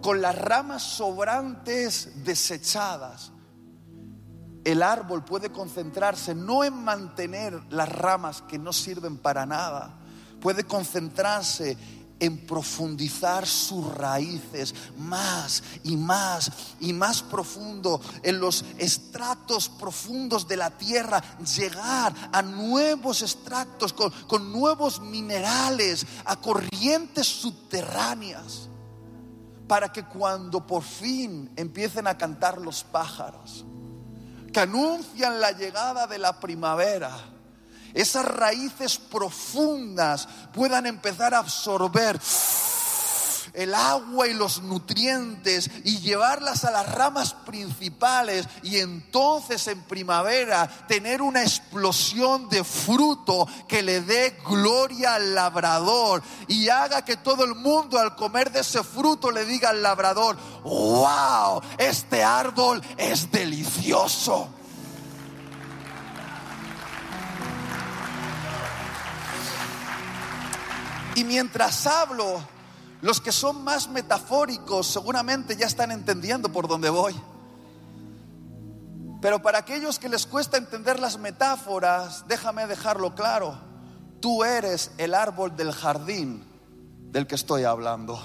con las ramas sobrantes desechadas, el árbol puede concentrarse no en mantener las ramas que no sirven para nada, puede concentrarse en profundizar sus raíces más y más y más profundo, en los estratos profundos de la tierra, llegar a nuevos extractos con nuevos minerales, a corrientes subterráneas, para que cuando por fin empiecen a cantar los pájaros, que anuncian la llegada de la primavera, esas raíces profundas puedan empezar a absorber el agua y los nutrientes y llevarlas a las ramas principales, y entonces en primavera tener una explosión de fruto que le dé gloria al labrador y haga que todo el mundo al comer de ese fruto le diga al labrador: ¡wow! Este árbol es delicioso. Y mientras hablo, los que son más metafóricos seguramente ya están entendiendo por dónde voy. Pero para aquellos que les cuesta entender las metáforas, déjame dejarlo claro: tú eres el árbol del jardín del que estoy hablando.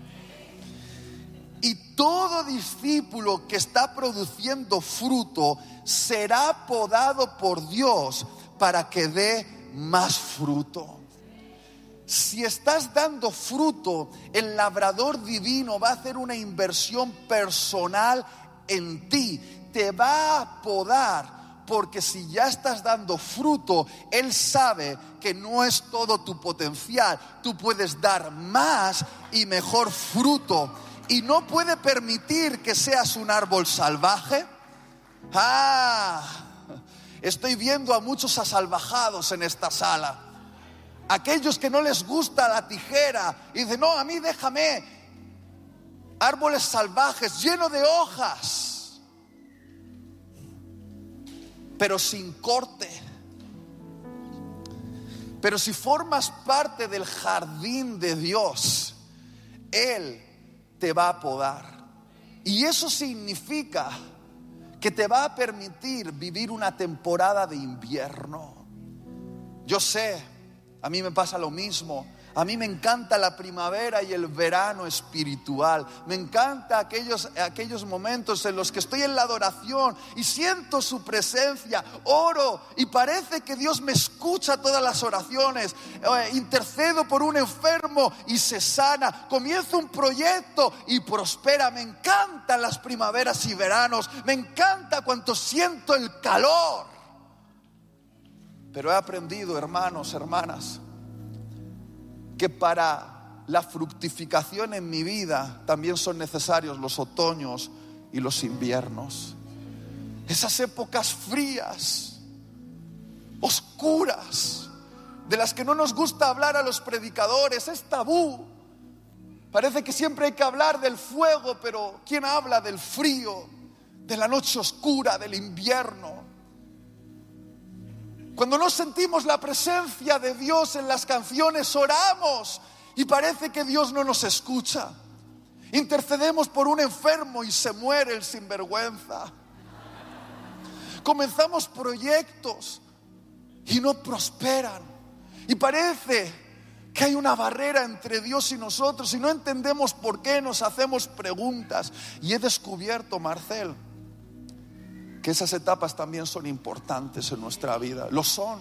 Y todo discípulo que está produciendo fruto será podado por Dios para que dé más fruto. Si estás dando fruto, el labrador divino va a hacer una inversión personal en ti. Te va a podar, porque si ya estás dando fruto, Él sabe que no es todo tu potencial. Tú puedes dar más y mejor fruto, y no puede permitir que seas un árbol salvaje. Estoy viendo a muchos asalvajados en esta sala. Aquellos que no les gusta la tijera y dicen: no, a mí déjame árboles salvajes llenos de hojas, pero sin corte. Pero si formas parte del jardín de Dios, Él te va a podar. Y eso significa que te va a permitir vivir una temporada de invierno. Yo sé, a mí me pasa lo mismo. A mí me encanta la primavera y el verano espiritual. Me encanta aquellos momentos en los que estoy en la adoración y siento su presencia, oro y parece que Dios me escucha todas las oraciones. Intercedo por un enfermo y se sana. Comienzo un proyecto y prospera. Me encantan las primaveras y veranos. Me encanta cuando siento el calor. Pero he aprendido, hermanos, hermanas, que para la fructificación en mi vida también son necesarios los otoños y los inviernos. Esas épocas frías, oscuras, de las que no nos gusta hablar a los predicadores. Es tabú. Parece que siempre hay que hablar del fuego, pero ¿quién habla del frío, de la noche oscura, del invierno? Cuando no sentimos la presencia de Dios en las canciones, oramos y parece que Dios no nos escucha. Intercedemos por un enfermo y se muere el sinvergüenza. Comenzamos proyectos y no prosperan. Y parece que hay una barrera entre Dios y nosotros y no entendemos por qué. Nos hacemos preguntas. Y he descubierto, Marcel, que esas etapas también son importantes en nuestra vida. Lo son.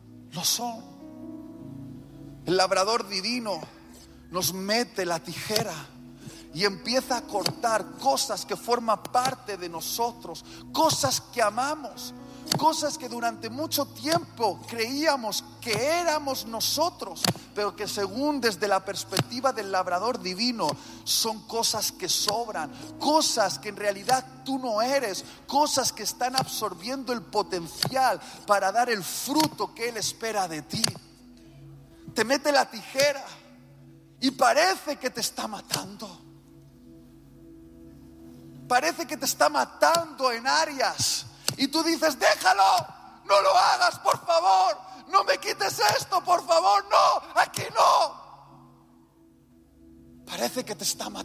El labrador divino nos mete la tijera y empieza a cortar cosas que forman parte de nosotros, cosas que amamos, cosas que durante mucho tiempo creíamos que éramos nosotros, pero que según desde la perspectiva del labrador divino son cosas que sobran, cosas que en realidad tú no eres, cosas que están absorbiendo el potencial para dar el fruto que Él espera de ti. Te mete la tijera y parece que te está matando. Parece que te está matando en áreas. Y tú dices: déjalo, no lo hagas, por favor, no me quites esto, por favor, no, aquí no. Parece que te está matando.